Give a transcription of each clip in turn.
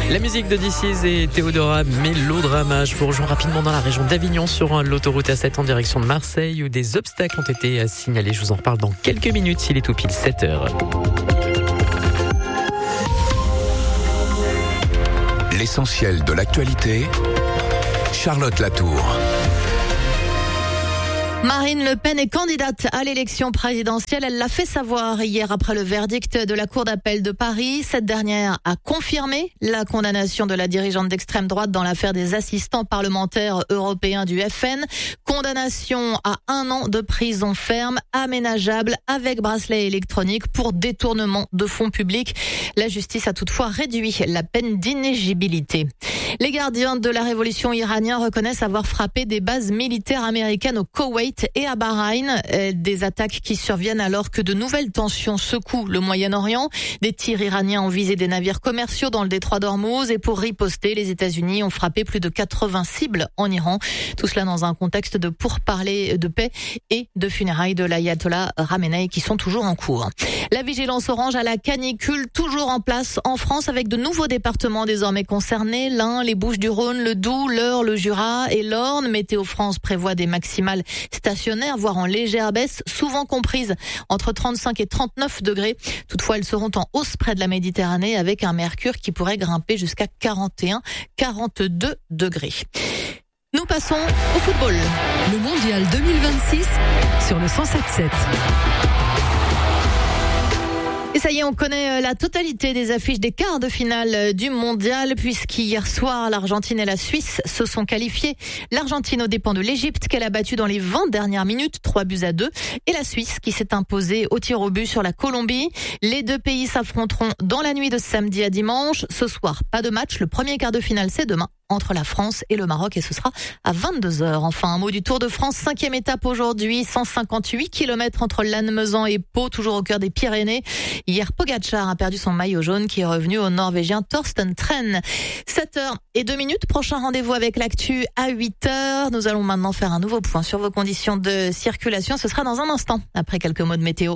La musique de DC's et Théodora Mélodrama. Je vous rejoins rapidement dans la région d'Avignon sur l'autoroute A7 en direction de Marseille où des obstacles ont été signalés. Je vous en reparle dans quelques minutes. Il est tout pile 7h. L'essentiel de l'actualité, Charlotte Latour. Marine Le Pen est candidate à l'élection présidentielle. Elle l'a fait savoir hier après le verdict de la Cour d'appel de Paris. Cette dernière a confirmé la condamnation de la dirigeante d'extrême droite dans l'affaire des assistants parlementaires européens du FN. Condamnation à 1 an de prison ferme, aménageable avec bracelet électronique pour détournement de fonds publics. La justice a toutefois réduit la peine d'inéligibilité. Les gardiens de la révolution iranienne reconnaissent avoir frappé des bases militaires américaines au Koweït et à Bahreïn. Des attaques qui surviennent alors que de nouvelles tensions secouent le Moyen-Orient. Des tirs iraniens ont visé des navires commerciaux dans le détroit d'Ormuz et pour riposter, les États-Unis ont frappé plus de 80 cibles en Iran. Tout cela dans un contexte de pourparlers de paix et de funérailles de l'ayatollah Khamenei qui sont toujours en cours. La vigilance orange à la canicule toujours en place en France avec de nouveaux départements désormais concernés. L'Ain, les Bouches-du-Rhône, le Doubs, l'Eure, le Jura et l'Orne. Météo France prévoit des maximales stationnaires, voire en légère baisse, souvent comprises entre 35 et 39 degrés. Toutefois, elles seront en hausse près de la Méditerranée avec un mercure qui pourrait grimper jusqu'à 41, 42 degrés. Nous passons au football. Le mondial 2026 sur le 107.7. Et ça y est, on connaît la totalité des affiches des quarts de finale du mondial puisqu'hier soir, l'Argentine et la Suisse se sont qualifiées. L'Argentine aux dépens de l'Égypte qu'elle a battue dans les 20 dernières minutes, 3-2. Et la Suisse qui s'est imposée au tir au but sur la Colombie. Les deux pays s'affronteront dans la nuit de samedi à dimanche. Ce soir, pas de match. Le premier quart de finale, c'est demain entre la France et le Maroc et ce sera à 22h. Enfin, un mot du Tour de France, 5e étape aujourd'hui, 158 km entre Lannemezan et Pau, toujours au cœur des Pyrénées. Hier, Pogacar a perdu son maillot jaune qui est revenu au Norvégien Thorsten Tren. 7h02, prochain rendez-vous avec l'actu à 8h. Nous allons maintenant faire un nouveau point sur vos conditions de circulation. Ce sera dans un instant, après quelques mots de météo.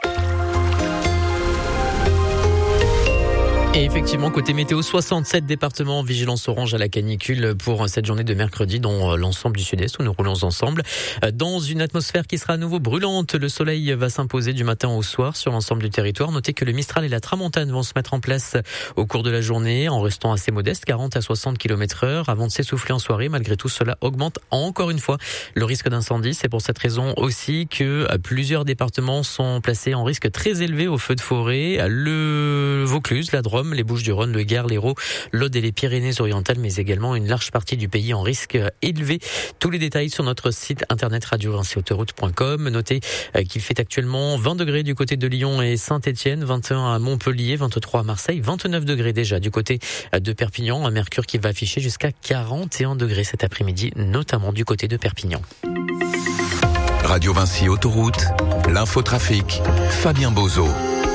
Et effectivement, côté météo, 67 départements, vigilance orange à la canicule pour cette journée de mercredi, dont l'ensemble du sud-est où nous roulons ensemble. Dans une atmosphère qui sera à nouveau brûlante, le soleil va s'imposer du matin au soir sur l'ensemble du territoire. Notez que le Mistral et la Tramontane vont se mettre en place au cours de la journée en restant assez modeste, 40 à 60 km/h avant de s'essouffler en soirée. Malgré tout, cela augmente encore une fois le risque d'incendie. C'est pour cette raison aussi que plusieurs départements sont placés en risque très élevé au feu de forêt. Le Vaucluse, la Drôme, les Bouches-du-Rhône, le Gard, l'Hérault, l'Aude et les Pyrénées-Orientales, mais également une large partie du pays en risque élevé. Tous les détails sur notre site internet radio-autoroute.com. Notez qu'il fait actuellement 20 degrés du côté de Lyon et Saint-Étienne, 21 à Montpellier, 23 à Marseille, 29 degrés déjà du côté de Perpignan. Un mercure qui va afficher jusqu'à 41 degrés cet après-midi, notamment du côté de Perpignan. Radio Vinci Autoroute, l'infotrafic, Fabien Bozo.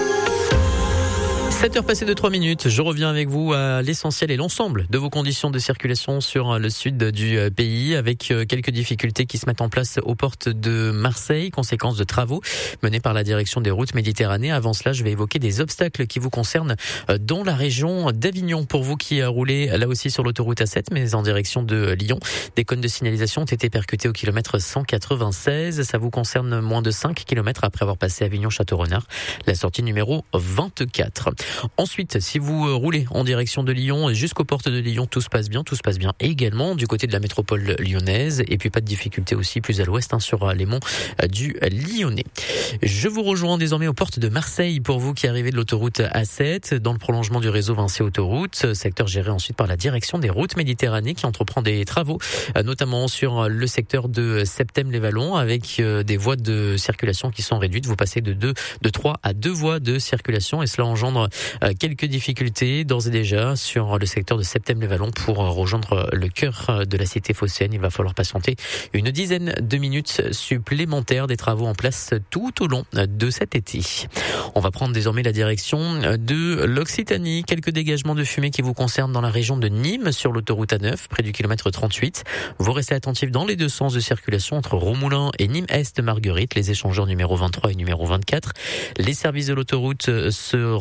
7h passées de 3 minutes, je reviens avec vous à l'essentiel et l'ensemble de vos conditions de circulation sur le sud du pays avec quelques difficultés qui se mettent en place aux portes de Marseille, conséquence de travaux menés par la direction des routes Méditerranée. Avant cela, je vais évoquer des obstacles qui vous concernent dans la région d'Avignon. Pour vous qui roulez là aussi sur l'autoroute A7 mais en direction de Lyon, des cônes de signalisation ont été percutés au kilomètre 196. Ça vous concerne moins de 5 km après avoir passé Avignon-Château-Renard, la sortie numéro 24. Ensuite, si vous roulez en direction de Lyon jusqu'aux portes de Lyon, tout se passe bien et également du côté de la métropole lyonnaise et puis pas de difficulté aussi plus à l'ouest sur les monts du Lyonnais. Je vous rejoins désormais aux portes de Marseille pour vous qui arrivez de l'autoroute A7 dans le prolongement du réseau Vinci Autoroute, secteur géré ensuite par la direction des routes Méditerranée qui entreprend des travaux notamment sur le secteur de Septem-les-Vallons avec des voies de circulation qui sont réduites. Vous passez de 3 à 2 voies de circulation et cela engendre quelques difficultés d'ores et déjà sur le secteur de Septem-les-Vallons pour rejoindre le cœur de la cité phocéenne. Il va falloir patienter une dizaine de minutes supplémentaires, des travaux en place tout au long de cet été. On va prendre désormais la direction de l'Occitanie. Quelques dégagements de fumée qui vous concernent dans la région de Nîmes sur l'autoroute A9 près du kilomètre 38. Vous restez attentifs dans les deux sens de circulation entre Romoulin et Nîmes-Est Marguerite, les échangeurs numéro 23 et numéro 24. Les services de l'autoroute se rendent sur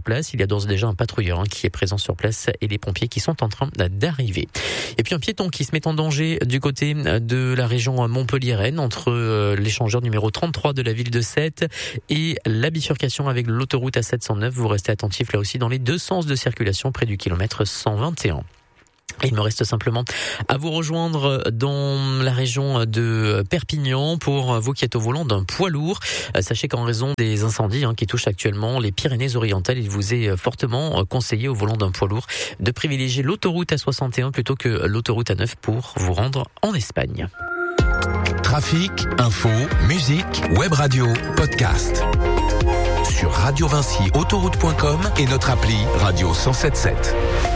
place. Il y a d'ores et déjà un patrouilleur qui est présent sur place et les pompiers qui sont en train d'arriver. Et puis un piéton qui se met en danger du côté de la région montpelliéraine entre l'échangeur numéro 33 de la ville de Sète et la bifurcation avec l'autoroute A709. Vous restez attentifs là aussi dans les deux sens de circulation près du kilomètre 121. Il me reste simplement à vous rejoindre dans la région de Perpignan pour vous qui êtes au volant d'un poids lourd. Sachez qu'en raison des incendies qui touchent actuellement les Pyrénées-Orientales, il vous est fortement conseillé au volant d'un poids lourd de privilégier l'autoroute A61 plutôt que l'autoroute A9 pour vous rendre en Espagne. Trafic, info, musique, web radio, podcast. Sur Radio Vinci Autoroute.com et notre appli Radio 107.7.